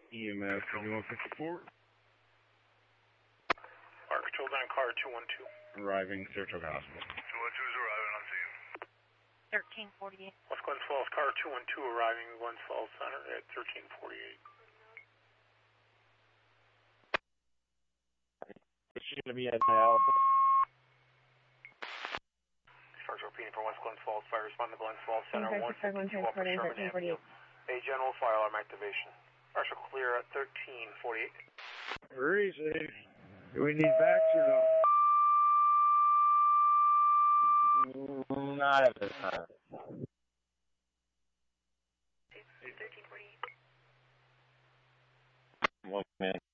EMS 3154. Fire Control down car 212. Arriving Saratoga Hospital. 212's arriving on scene. 1348. West Glens Falls car 212 arriving Glens Falls Center at 1348. Is she going to be at dialysis? Charge repeating from West Glens Falls Fire. Respond to Glens Falls Center 152 up for Sherman Avenue. A general fire alarm activation. Partial clear at 1348. Easy. Do we need backs or no? Not at this time. 1348. 1 minute.